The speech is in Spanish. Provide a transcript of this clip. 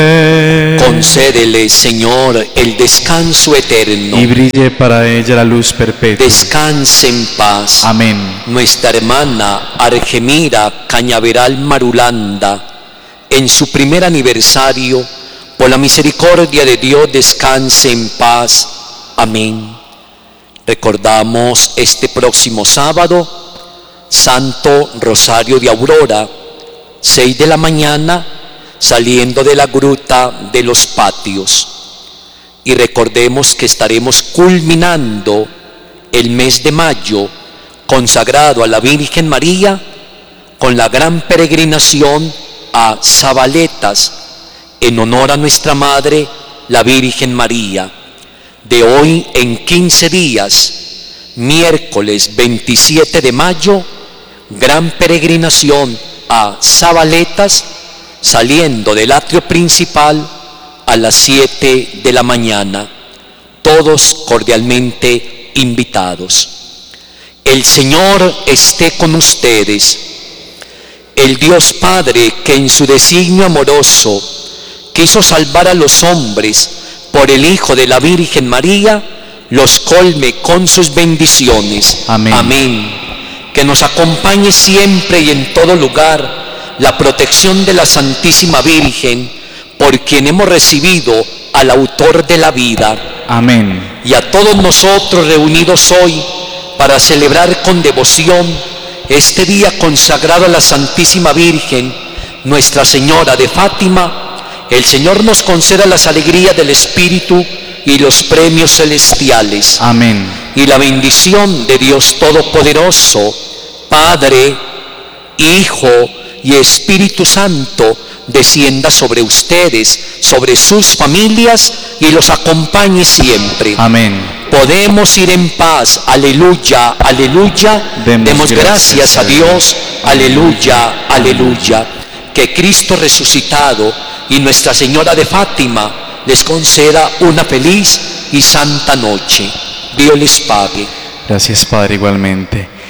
Concédele, Señor, el descanso eterno. Y brille para ella la luz perpetua. Descanse en paz. Amén. Nuestra hermana Argemira Cañaveral Marulanda, en su primer aniversario, por la misericordia de Dios, descanse en paz. Amén. Recordamos este próximo sábado, Santo Rosario de Aurora, 6 de la mañana, saliendo de la gruta de los patios. Y recordemos que estaremos culminando el mes de mayo, consagrado a la Virgen María, con la gran peregrinación a Zabaletas, en honor a nuestra Madre, la Virgen María. De hoy en 15 días, miércoles 27 de mayo, gran peregrinación a Zabaletas, saliendo del atrio principal a las 7 de la mañana. Todos cordialmente invitados. El Señor esté con ustedes. El Dios Padre, que en su designio amoroso quiso salvar a los hombres por el Hijo de la Virgen María, los colme con sus bendiciones. Amén. Amén. Que nos acompañe siempre y en todo lugar la protección de la Santísima Virgen, por quien hemos recibido al autor de la vida. Amén. Y a todos nosotros reunidos hoy para celebrar con devoción este día consagrado a la Santísima Virgen, Nuestra Señora de Fátima, el Señor nos conceda las alegrías del Espíritu y los premios celestiales. Amén. Y la bendición de Dios Todopoderoso, Padre, Hijo y Espíritu Santo, descienda sobre ustedes, sobre sus familias y los acompañe siempre. Amén. Podemos ir en paz. Aleluya, aleluya. Demos gracias a Dios. Aleluya, aleluya. Que Cristo resucitado y Nuestra Señora de Fátima les conceda una feliz y santa noche. Dios les pague. Gracias, Padre, igualmente.